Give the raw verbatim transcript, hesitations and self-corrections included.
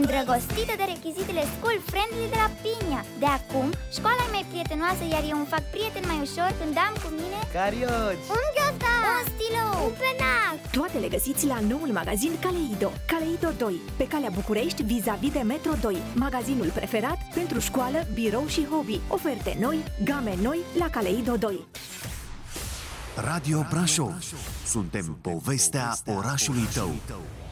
îndrăgostită de rechizitele school friendly de la Pinia. De acum, școala e mai prietenoasă, iar eu îmi fac prieten mai ușor când am cu mine carioci, un ghiozdan, un stilou, un penac. Toate le găsiți la noul magazin Caleido. Caleido doi, pe calea București, vis-a-vis de Metro doi. Magazinul preferat pentru școală, birou și hobby. Oferte noi, game noi la Caleido doi. Radio Brașov. Suntem povestea orașului tău.